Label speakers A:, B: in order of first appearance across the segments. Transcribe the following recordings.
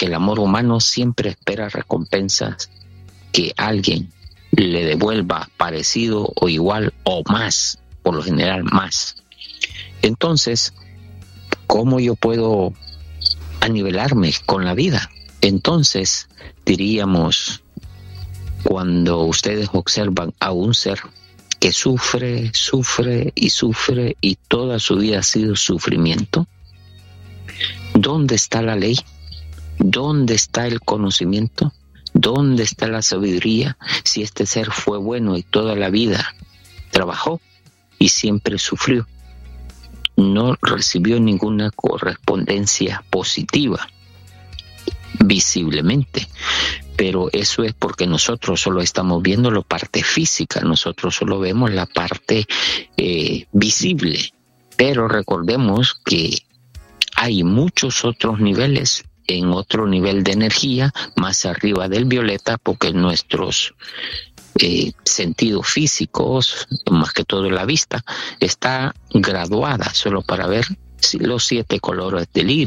A: porque el amor humano siempre espera recompensas que alguien le devuelva parecido o igual o más, por lo general más. Entonces, ¿cómo yo puedo anivelarme con la vida? Entonces, diríamos, cuando ustedes observan a un ser que sufre y toda su vida ha sido sufrimiento, ¿dónde está la ley? ¿Dónde está el conocimiento? ¿Dónde está la sabiduría? Si este ser fue bueno y toda la vida trabajó y siempre sufrió, no recibió ninguna correspondencia positiva visiblemente, pero eso es porque nosotros solo estamos viendo la parte física, nosotros solo vemos la parte visible, pero recordemos que hay muchos otros niveles, en otro nivel de energía, más arriba del violeta, porque nuestros sentidos físicos, más que todo la vista, está graduada solo para ver los 7 colores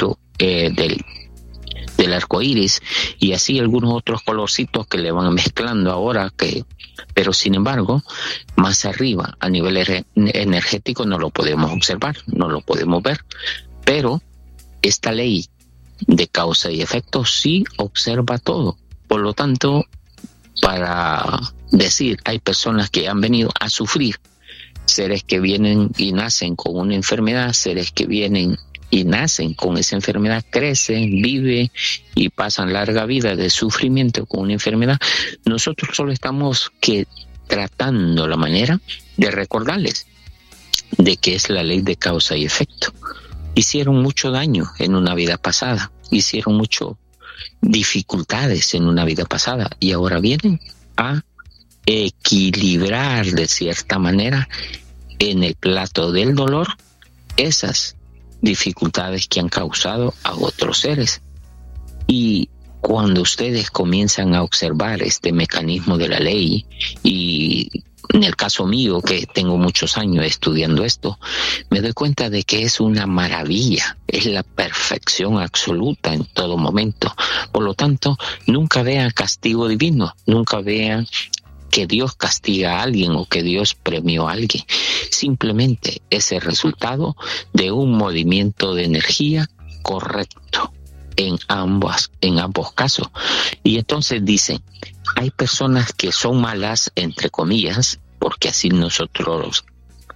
A: del arco iris, y así algunos otros colorcitos que le van mezclando ahora, pero sin embargo, más arriba, a nivel energético, no lo podemos observar, no lo podemos ver, pero esta ley de causa y efecto sí observa todo. Por lo tanto, para decir, hay personas que han venido a sufrir, seres que vienen y nacen con una enfermedad, seres que vienen y nacen con esa enfermedad, crecen, viven y pasan larga vida de sufrimiento con una enfermedad. Nosotros solo estamos tratando la manera de recordarles de que es la ley de causa y efecto. Hicieron mucho daño en una vida pasada, hicieron mucho dificultades en una vida pasada y ahora vienen a equilibrar de cierta manera en el plato del dolor esas dificultades que han causado a otros seres. Y cuando ustedes comienzan a observar este mecanismo de la ley, y en el caso mío, que tengo muchos años estudiando esto, me doy cuenta de que es una maravilla, es la perfección absoluta en todo momento. Por lo tanto, nunca vean castigo divino, nunca vean que Dios castiga a alguien o que Dios premió a alguien. Simplemente es el resultado de un movimiento de energía correcto en ambos casos. Y entonces dicen, hay personas que son malas, entre comillas, porque así nosotros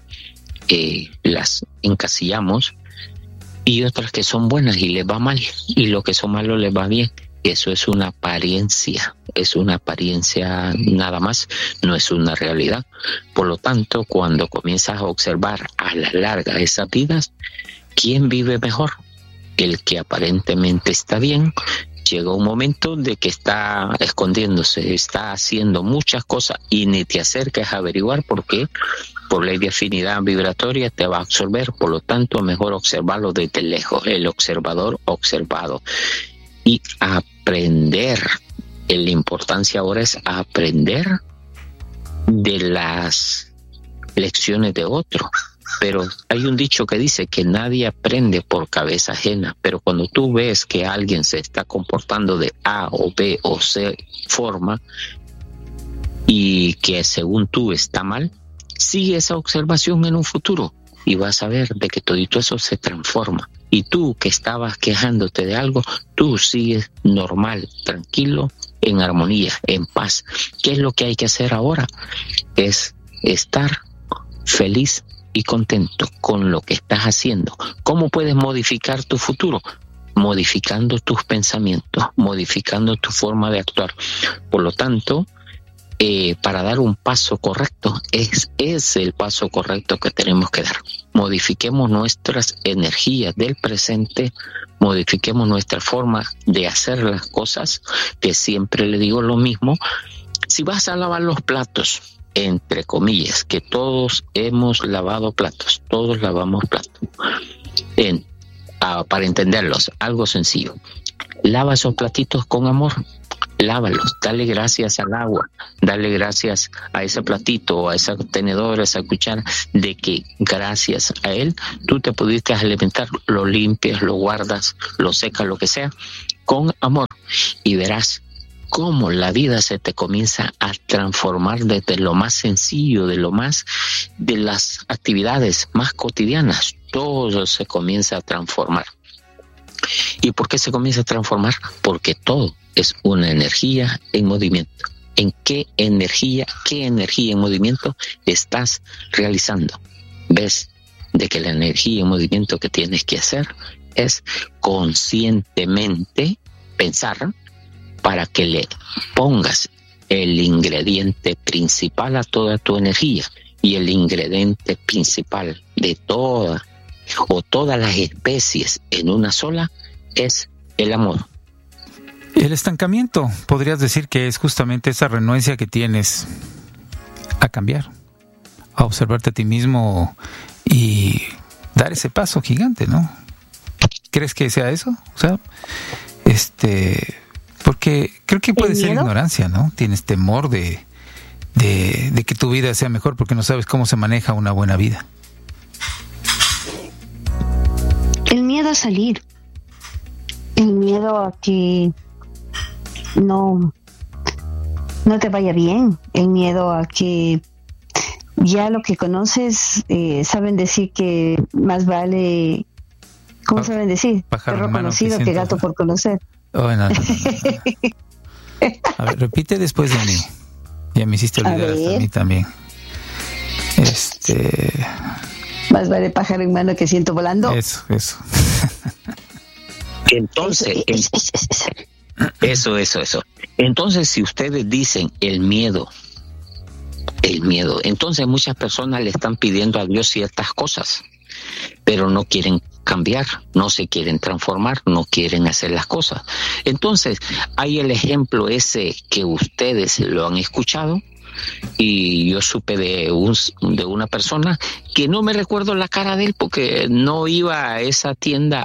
A: las encasillamos, y otras que son buenas y les va mal, y lo que son malos les va bien. Eso es una apariencia nada más, no es una realidad. Por lo tanto, cuando comienzas a observar a la larga esas vidas, ¿quién vive mejor? El que aparentemente está bien, llega un momento de que está escondiéndose, está haciendo muchas cosas y ni te acerques a averiguar por qué. Por ley de afinidad vibratoria te va a absorber, por lo tanto es mejor observarlo desde lejos, el observador observado. Y aprender, la importancia ahora es aprender de las lecciones de otro. Pero hay un dicho que dice que nadie aprende por cabeza ajena, pero cuando tú ves que alguien se está comportando de A o B o C forma y que según tú está mal, sigue esa observación en un futuro y vas a ver de que todito eso se transforma. Y tú que estabas quejándote de algo, tú sigues normal, tranquilo, en armonía, en paz. ¿Qué es lo que hay que hacer ahora? Es estar feliz y contento con lo que estás haciendo. ¿Cómo puedes modificar tu futuro? Modificando tus pensamientos, modificando tu forma de actuar. Por lo tanto, para dar un paso correcto, es el paso correcto que tenemos que dar. Modifiquemos nuestras energías del presente, modifiquemos nuestra forma de hacer las cosas, que siempre le digo lo mismo. Si vas a lavar los platos, entre comillas, que todos hemos lavado platos, todos lavamos platos. Para entenderlos, algo sencillo. Lava esos platitos con amor, lávalos, dale gracias al agua, dale gracias a ese platito, a ese tenedor, a esa cuchara, de que gracias a él tú te pudiste alimentar, lo limpias, lo guardas, lo secas, lo que sea, con amor, y verás cómo la vida se te comienza a transformar desde lo más sencillo, de las actividades más cotidianas. Todo se comienza a transformar. ¿Y por qué se comienza a transformar? Porque todo es una energía en movimiento. ¿En qué energía en movimiento estás realizando? ¿Ves de que la energía en movimiento que tienes que hacer es conscientemente pensar para que le pongas el ingrediente principal a toda tu energía? Y el ingrediente principal de todas las especies en una sola es el amor.
B: El estancamiento, podrías decir que es justamente esa renuencia que tienes a cambiar, a observarte a ti mismo y dar ese paso gigante, ¿no? ¿Crees que sea eso? O sea, porque creo que puede ser ignorancia, ¿no? Tienes temor de que tu vida sea mejor porque no sabes cómo se maneja una buena vida.
C: El miedo a salir, el miedo a que no te vaya bien, el miedo a que ya lo que conoces, saben decir que más vale, ¿cómo saben decir? Perro conocido que gato por conocer.
B: Oh, no. A ver, repite después de mí. Ya me hiciste olvidar hasta a mí también.
C: Más vale pájaro en mano que ciento volando.
B: Eso.
A: Entonces, eso. Entonces, si ustedes dicen el miedo, entonces muchas personas le están pidiendo a Dios ciertas cosas, pero no quieren cambiar, no se quieren transformar, no quieren hacer las cosas. Entonces, hay el ejemplo ese que ustedes lo han escuchado, y yo supe de una persona que no me recuerdo la cara de él porque no iba a esa tienda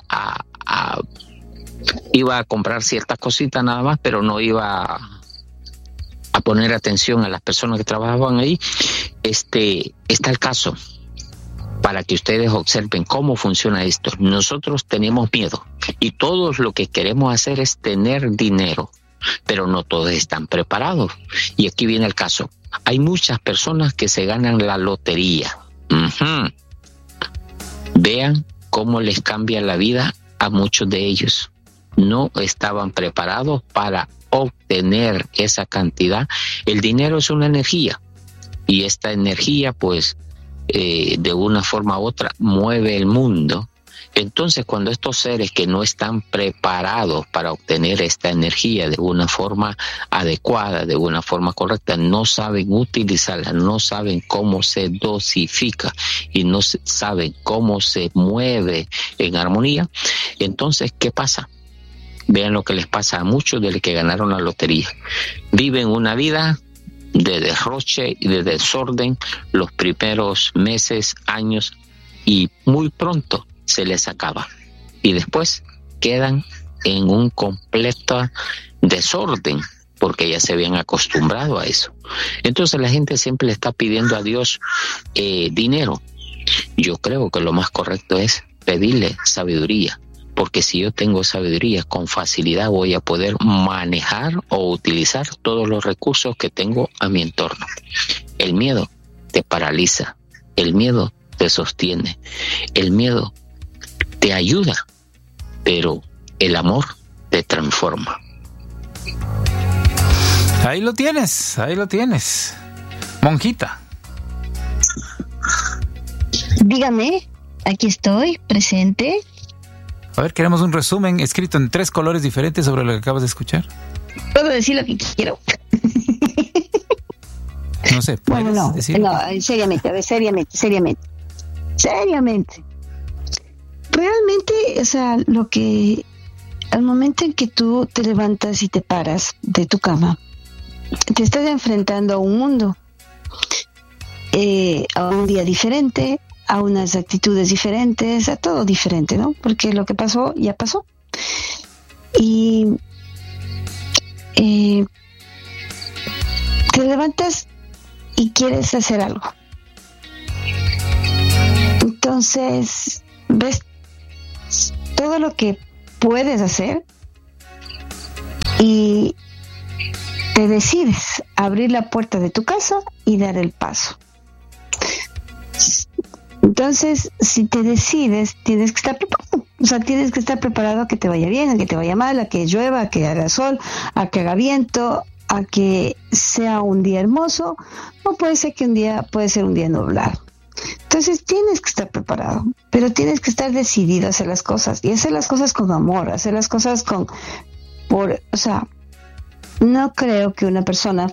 A: iba a comprar ciertas cositas nada más, pero no iba a poner atención a las personas que trabajaban ahí. Está el caso para que ustedes observen cómo funciona esto. Nosotros tenemos miedo y todos lo que queremos hacer es tener dinero, pero no todos están preparados. Y aquí viene el caso. Hay muchas personas que se ganan la lotería. Vean cómo les cambia la vida a muchos de ellos. No estaban preparados para obtener esa cantidad. El dinero es una energía y esta energía pues de una forma u otra mueve el mundo. Entonces, cuando estos seres que no están preparados para obtener esta energía de una forma adecuada, de una forma correcta, no saben utilizarla, no saben cómo se dosifica y no saben cómo se mueve en armonía, entonces, ¿qué pasa? Vean lo que les pasa a muchos de los que ganaron la lotería. Viven una vida de derroche y de desorden los primeros meses, años, y muy pronto se les acaba y después quedan en un completo desorden porque ya se habían acostumbrado a eso. Entonces la gente siempre le está pidiendo a Dios dinero. Yo creo que lo más correcto es pedirle sabiduría, porque si yo tengo sabiduría, con facilidad voy a poder manejar o utilizar todos los recursos que tengo a mi entorno. El miedo te paraliza, el miedo te sostiene, el miedo te ayuda, pero el amor te transforma.
B: Ahí lo tienes. Monjita.
C: Dígame, aquí estoy, presente.
B: A ver, queremos un resumen escrito en 3 colores diferentes sobre lo que acabas de escuchar.
C: Puedo decir lo que quiero.
B: No sé, ¿puedes decir?
C: No, seriamente, a ver, seriamente. Realmente, o sea, lo que al momento en que tú te levantas y te paras de tu cama, te estás enfrentando a un mundo, a un día diferente, a unas actitudes diferentes, a todo diferente, ¿no? Porque lo que pasó, ya pasó. Y te levantas y quieres hacer algo. Entonces, ves todo lo que puedes hacer y te decides abrir la puerta de tu casa y dar el paso. Entonces, si te decides, tienes que estar preparado. O sea, tienes que estar preparado a que te vaya bien, a que te vaya mal, a que llueva, a que haga sol, a que haga viento, a que sea un día hermoso, o puede ser un día nublado. Entonces tienes que estar preparado, pero tienes que estar decidido a hacer las cosas, y hacer las cosas con amor, hacer las cosas no creo que una persona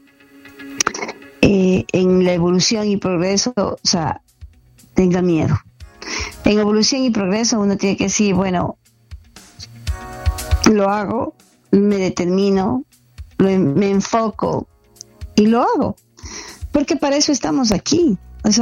C: en la evolución y progreso, tenga miedo. En evolución y progreso uno tiene que decir, bueno, lo hago, me determino, me enfoco y lo hago, porque para eso estamos aquí.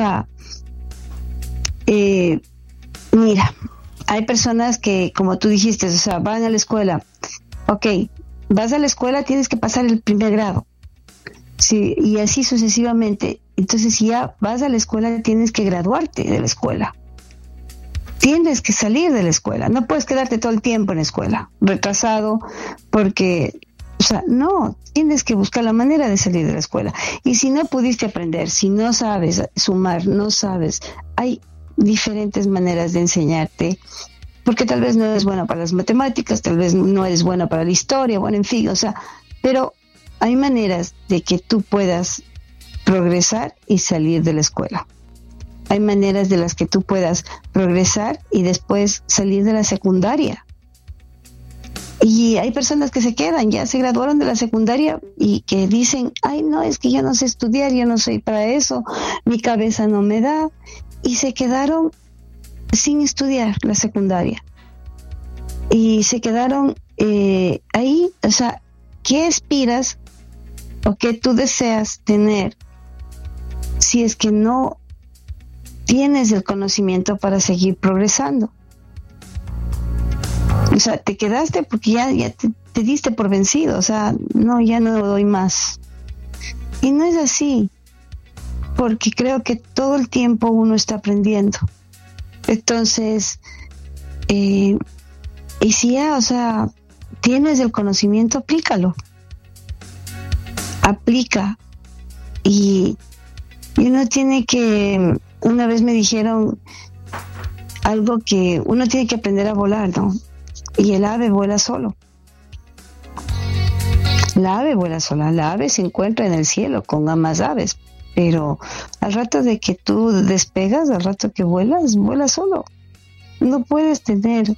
C: Mira, hay personas que, como tú dijiste, van a la escuela. Ok, vas a la escuela, tienes que pasar el primer grado. Sí, y así sucesivamente. Entonces, si ya vas a la escuela, tienes que graduarte de la escuela. Tienes que salir de la escuela. No puedes quedarte todo el tiempo en la escuela, retrasado, porque, no, tienes que buscar la manera de salir de la escuela. Y si no pudiste aprender, si no sabes sumar, hay diferentes maneras de enseñarte, porque tal vez no eres bueno para las matemáticas, tal vez no eres bueno para la historia, bueno, en fin, pero hay maneras de que tú puedas progresar y salir de la escuela. Hay maneras de las que tú puedas progresar y después salir de la secundaria. Y hay personas que se quedan, ya se graduaron de la secundaria y que dicen, ay, no, es que yo no sé estudiar, yo no soy para eso, mi cabeza no me da. Y se quedaron sin estudiar la secundaria. Y se quedaron ahí, ¿qué aspiras o qué tú deseas tener si es que no tienes el conocimiento para seguir progresando? Te quedaste porque ya te diste por vencido, no, ya no doy más. Y no es así, porque creo que todo el tiempo uno está aprendiendo. Entonces, y si ya, tienes el conocimiento, aplícalo. Aplica. Y uno tiene que, una vez me dijeron algo que uno tiene que aprender a volar, ¿no? Y el ave vuela solo. La ave vuela sola. La ave se encuentra en el cielo con más aves. Pero al rato de que tú despegas, al rato que vuelas solo. No puedes tener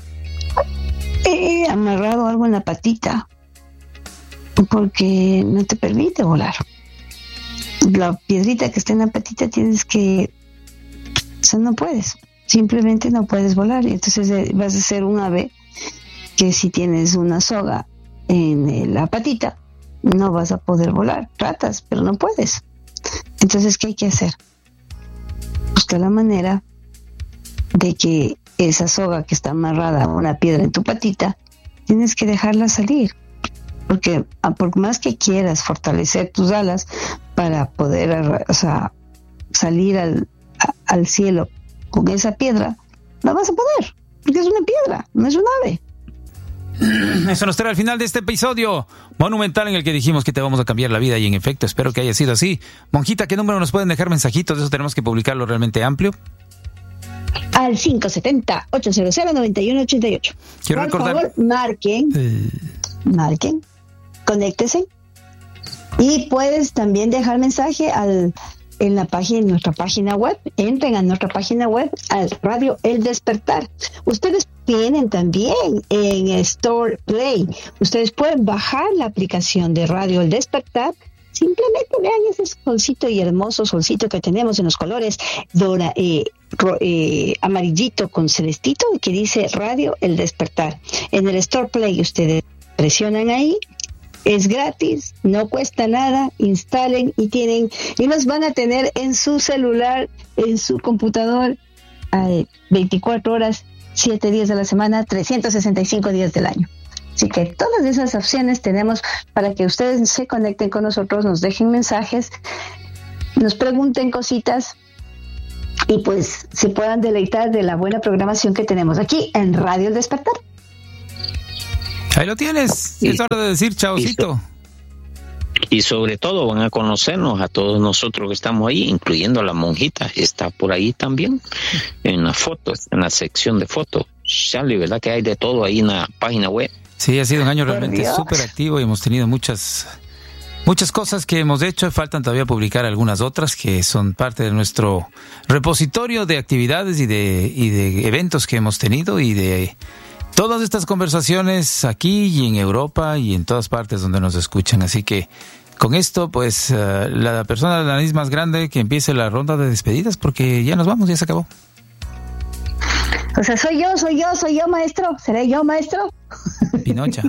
C: amarrado algo en la patita, porque no te permite volar. La piedrita que está en la patita tienes que... no puedes. Simplemente no puedes volar. Y entonces vas a ser un ave que si tienes una soga en la patita, no vas a poder volar. Tratas, pero no puedes. Entonces, ¿qué hay que hacer? Buscar la manera de que esa soga que está amarrada a una piedra en tu patita, tienes que dejarla salir. Porque por más que quieras fortalecer tus alas para poder salir al cielo con esa piedra, no vas a poder, porque es una piedra, no es un ave.
B: Eso nos trae al final de este episodio monumental en el que dijimos que te vamos a cambiar la vida, y en efecto espero que haya sido así. Monjita, ¿qué número nos pueden dejar mensajitos? Eso tenemos que publicarlo realmente amplio.
C: Al 570-800-9188.
B: Quiero recordar...
C: Por favor, marquen, conéctese, y puedes también dejar mensaje en nuestra página web. Entren a nuestra página web, al Radio El Despertar. Ustedes tienen también en Store Play. Ustedes pueden bajar la aplicación de Radio El Despertar. Simplemente vean ese solcito y hermoso solcito que tenemos en los colores amarillito con celestito, que dice Radio El Despertar. En el Store Play ustedes presionan ahí. Es gratis, no cuesta nada, instalen y nos van a tener en su celular, en su computador, 24 horas, 7 días de la semana, 365 días del año. Así que todas esas opciones tenemos para que ustedes se conecten con nosotros, nos dejen mensajes, nos pregunten cositas y pues se puedan deleitar de la buena programación que tenemos aquí en Radio El Despertar.
B: Ahí lo tienes. Es hora de decir chaocito.
A: Y sobre todo van a conocernos a todos nosotros que estamos ahí, incluyendo a la monjita. Está por ahí también, en las fotos, en la sección de fotos. Charlie, ¿verdad que hay de todo ahí en la página web?
B: Sí, ha sido un año realmente súper activo y hemos tenido muchas cosas que hemos hecho. Faltan todavía publicar algunas otras que son parte de nuestro repositorio de actividades y de eventos que hemos tenido y de todas estas conversaciones aquí y en Europa y en todas partes donde nos escuchan. Así que con esto, pues, la persona de la nariz más grande que empiece la ronda de despedidas, porque ya nos vamos, ya se acabó.
C: O sea, soy yo, maestro. ¿Seré yo, maestro?
B: Pinocha.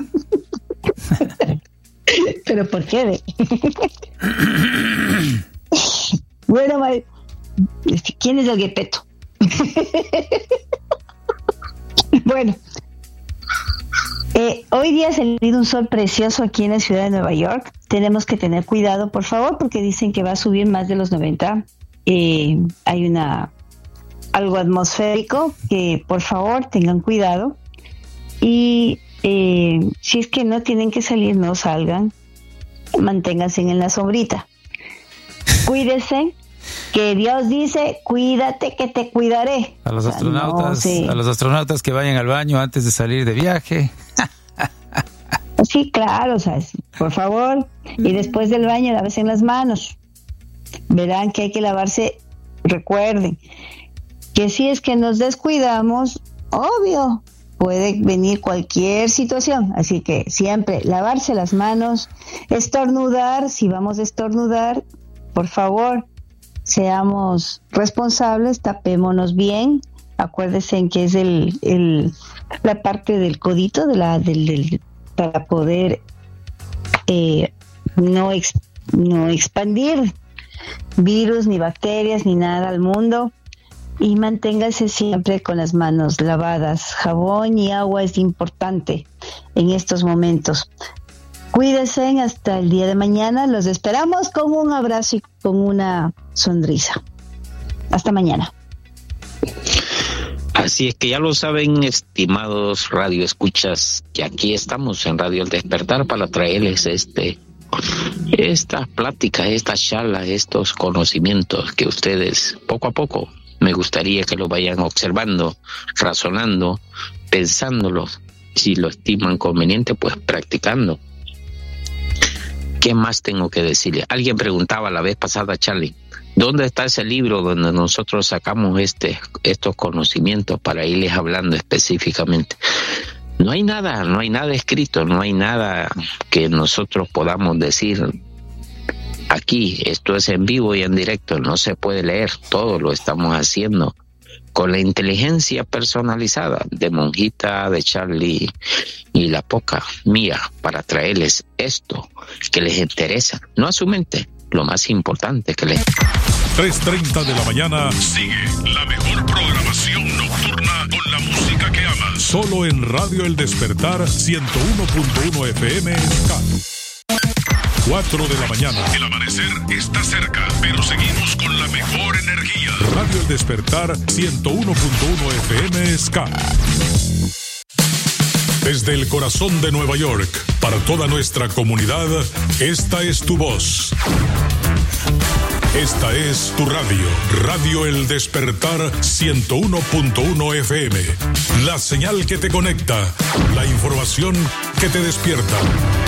C: ¿Pero por qué? Bueno, ¿quién es el Guepeto? Bueno, hoy día ha salido un sol precioso aquí en la ciudad de Nueva York. Tenemos que tener cuidado, por favor, porque dicen que va a subir más de los 90. Hay algo atmosférico que, por favor, tengan cuidado. Y si es que no tienen que salir, no salgan. Manténganse en la sombrita. Cuídense, que Dios dice, cuídate que te cuidaré.
B: A los astronautas que vayan al baño antes de salir de viaje.
C: Sí, claro, o sea, por favor. Y después del baño, lávense las manos. Verán que hay que lavarse. Recuerden que si es que nos descuidamos, obvio, puede venir cualquier situación. Así que siempre lavarse las manos, estornudar. Si vamos a estornudar, por favor, seamos responsables, tapémonos bien. Acuérdense en que es la parte del codito para poder no expandir virus ni bacterias ni nada al mundo. Y manténgase siempre con las manos lavadas. Jabón y agua es importante en estos momentos. Cuídense hasta el día de mañana. Los esperamos con un abrazo y con una sonrisa. Hasta mañana.
A: Así es que ya lo saben, estimados radioescuchas, que aquí estamos en Radio El Despertar para traerles estas pláticas, estas charlas, estos conocimientos que ustedes poco a poco me gustaría que lo vayan observando, razonando, pensándolo. Si lo estiman conveniente, pues practicando. ¿Qué más tengo que decirle? Alguien preguntaba la vez pasada, Charlie, ¿dónde está ese libro donde nosotros sacamos estos conocimientos para irles hablando específicamente? No hay nada escrito, no hay nada que nosotros podamos decir. Aquí, esto es en vivo y en directo, no se puede leer, todo lo estamos haciendo con la inteligencia personalizada de Monjita, de Charlie y la poca mía, para traerles esto que les interesa, no a su mente, lo más importante que les...
D: 3:30 de la mañana, sigue la mejor programación nocturna con la música que amas, solo en Radio El Despertar 101.1 FM Sky. 4 de la mañana. El amanecer está cerca, pero seguimos con la mejor energía. Radio El Despertar 101.1 FM Sky. Desde el corazón de Nueva York, para toda nuestra comunidad, esta es tu voz. Esta es tu radio, Radio El Despertar 101.1 FM. La señal que te conecta, la información que te despierta.